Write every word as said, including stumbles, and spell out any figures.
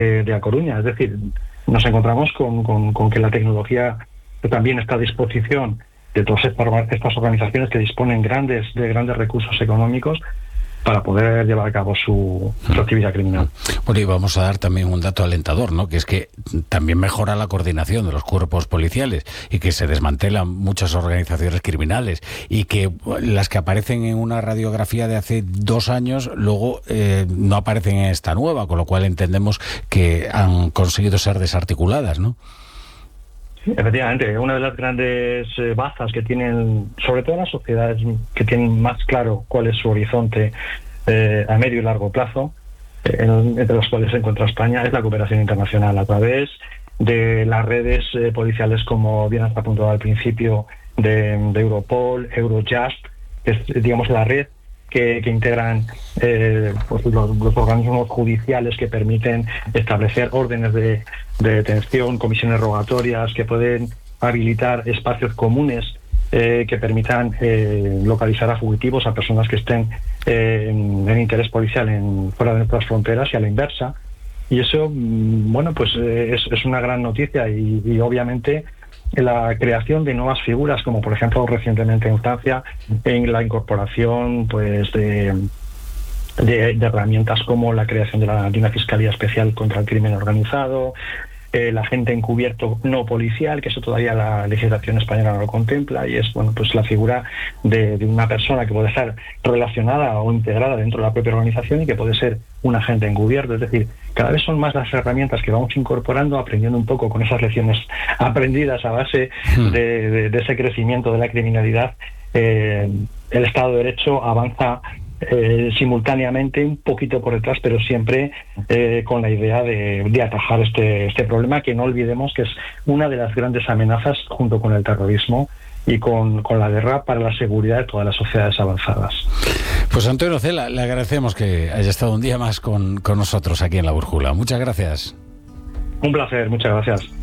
de, de A Coruña. Es decir, nos encontramos con, con, con que la tecnología también está a disposición de todas estas organizaciones que disponen grandes de grandes recursos económicos para poder llevar a cabo su, su actividad criminal. Bueno, y vamos a dar también un dato alentador, ¿no? Que es que también mejora la coordinación de los cuerpos policiales y que se desmantelan muchas organizaciones criminales y que las que aparecen en una radiografía de hace dos años luego eh, no aparecen en esta nueva, con lo cual entendemos que han conseguido ser desarticuladas, ¿no? Efectivamente, una de las grandes eh, bazas que tienen, sobre todo las sociedades que tienen más claro cuál es su horizonte eh, a medio y largo plazo, eh, en, entre los cuales se encuentra España, es la cooperación internacional a través de las redes eh, policiales, como bien has apuntado al principio, de, de Europol, Eurojust, que es, digamos, la red que, que integran eh, pues los, los organismos judiciales que permiten establecer órdenes de, de detención, comisiones rogatorias, que pueden habilitar espacios comunes eh, que permitan eh, localizar a fugitivos, a personas que estén eh, en, en interés policial en, fuera de nuestras fronteras y a la inversa. Y eso, bueno, pues eh, es, es una gran noticia y, y obviamente la creación de nuevas figuras, como por ejemplo recientemente en Francia, en la incorporación pues de, de, de herramientas como la creación de, la, de una fiscalía especial contra el crimen organizado, eh, la agente encubierto no policial, que eso todavía la legislación española no lo contempla, y es bueno pues la figura de, de una persona que puede estar relacionada o integrada dentro de la propia organización y que puede ser un agente encubierto. Es decir, cada vez son más las herramientas que vamos incorporando, aprendiendo un poco con esas lecciones aprendidas a base de, de, de ese crecimiento de la criminalidad. Eh, el Estado de Derecho avanza eh, simultáneamente, un poquito por detrás, pero siempre eh, con la idea de, de atajar este, este problema, que no olvidemos que es una de las grandes amenazas junto con el terrorismo y con, con la guerra para la seguridad de todas las sociedades avanzadas. Pues Antonio Cela, le agradecemos que haya estado un día más con, con nosotros aquí en La Brújula. Muchas gracias. Un placer, muchas gracias.